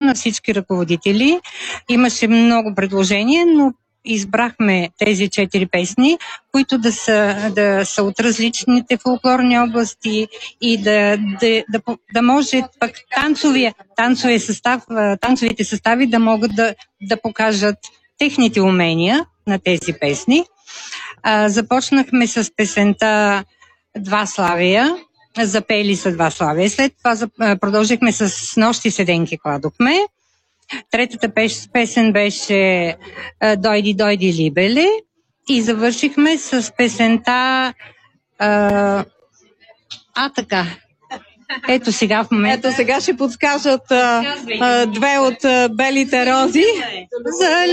на всички ръководители. Имаше много предложения, но избрахме тези 4 песни, които да са от различните фолклорни области и да може пък танцовите състави да могат да покажат техните умения на тези песни. Започнахме с песента Два Славия, запели са Два Славия. След това продължихме с Нощи седенки кладохме. Третата песен беше Дойди, дойди, либеле. И завършихме с песента така. Ето сега в момента. Ето сега ще подскажат две от белите рози.